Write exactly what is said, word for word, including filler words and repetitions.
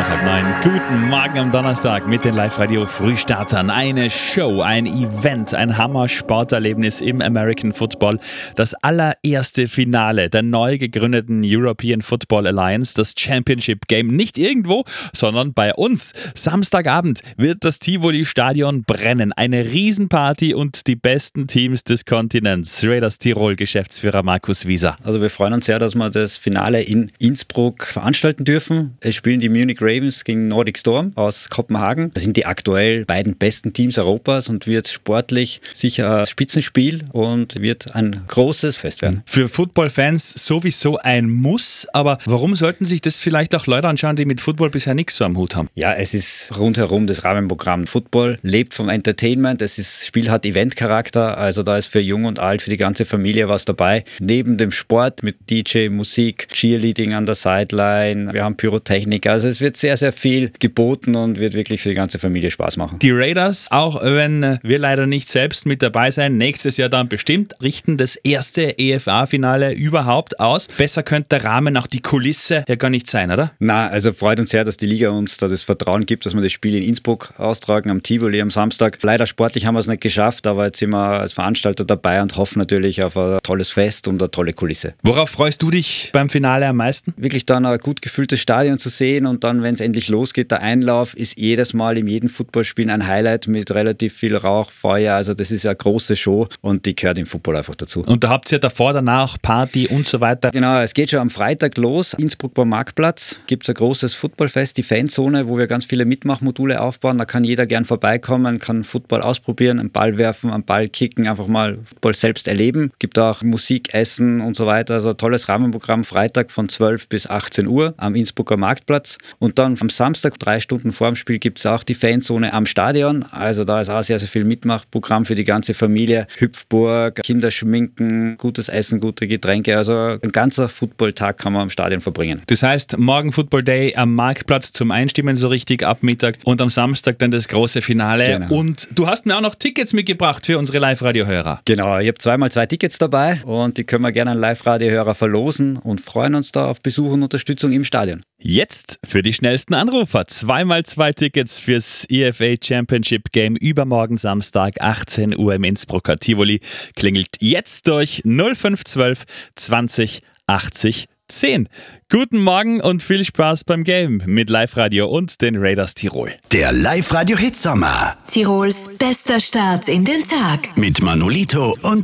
nach halb neun. Guten Morgen am Donnerstag mit den Live-Radio-Frühstartern. Eine Show, ein Event, ein Hammer-Sporterlebnis im American Football. Das allererste Finale der neu gegründeten European Football Alliance, das Championship Game. Nicht irgendwo, sondern bei uns. Samstagabend wird das Tivoli-Stadion brennen. Eine Riesenparty und die besten Teams des Kontinents. Raiders Tirol Geschäftsführer Markus Wieser. Also wir freuen uns sehr, dass wir das Finale in Innsbruck veranstalten dürfen. Es spielen die Munich Ravens gegen Nordic Storm aus Kopenhagen. Das sind die aktuell beiden besten Teams Europas und wird sportlich sicher ein Spitzenspiel und wird ein großes Fest werden. Für Football-Fans sowieso ein Muss, aber warum sollten sich das vielleicht auch Leute anschauen, die mit Football bisher nichts so am Hut haben? Ja, es ist rundherum das Rahmenprogramm. Football lebt vom Entertainment, das ist, Spiel hat Eventcharakter, also da ist für jung und alt, für die ganze Familie was dabei. Neben dem Sport mit D J, Musik, Cheerleading an der Sideline, wir haben Pyrotechnik, also es wird sehr, sehr viel geboten und wird wirklich für die ganze Familie Spaß machen. Die Raiders, auch wenn wir leider nicht selbst mit dabei sein, nächstes Jahr dann bestimmt, richten das erste E F A-Finale überhaupt aus. Besser könnte der Rahmen, auch die Kulisse ja gar nicht sein, oder? Na, also freut uns sehr, dass die Liga uns da das Vertrauen gibt, dass wir das Spiel in Innsbruck austragen, am Tivoli am Samstag. Leider sportlich haben wir es nicht geschafft, aber jetzt sind wir als Veranstalter dabei und hoffen natürlich auf ein tolles Fest und eine tolle Kulisse. Worauf freust du dich beim Finale am meisten? Wirklich dann ein gut gefülltes Stadion zu sehen und dann, wenn es endlich losgeht, der Einlauf ist jedes Mal in jedem Footballspiel ein Highlight mit relativ viel Rauch, Feuer, also das ist ja eine große Show und die gehört im Football einfach dazu. Und da habt ihr davor, danach Party und so weiter? Genau, es geht schon am Freitag los. Innsbruck beim Marktplatz gibt es ein großes Footballfest, die Fanzone, wo wir ganz viele Mitmachmodule aufbauen. Da kann jeder gern vorbeikommen, kann Football ausprobieren, einen Ball werfen, einen Ball kicken, einfach mal Football selbst erleben. Gibt auch Musik, Essen und so weiter. Also ein tolles Rahmenprogramm, Freitag von zwölf bis achtzehn Uhr am Innsbrucker Marktplatz. Und dann am Samstag, drei Stunden vor dem Spiel, gibt es auch die Fanzone am Stadion. Also da ist auch sehr, sehr viel Mitmachprogramm für die ganze Familie. Hüpfburg, Kinderschminken, gutes Essen, gute Getränke. Also ein ganzer Footballtag kann man am Stadion verbringen. Das heißt, morgen Football Day am Marktplatz zum Einstimmen so richtig ab Mittag und am Samstag dann das große Finale. Genau. Und du hast mir auch noch Tickets mitgebracht für unsere Live-Radio-Hörer. Genau, ich habe zweimal zwei Tickets dabei und die können wir gerne an Live-Radio-Hörer verlosen und freuen uns da auf Besuch und Unterstützung im Stadion. Jetzt für die schnellsten Anrufer. Zweimal zwei Tickets fürs E F A Championship Game übermorgen Samstag, achtzehn Uhr im Innsbrucker Tivoli. Klingelt jetzt durch null fünf eins zwei zwanzig achtzig zehn. Guten Morgen und viel Spaß beim Game mit Live-Radio und den Raiders Tirol. Der Live-Radio-Hitsommer. Tirols bester Start in den Tag. Mit Manolito und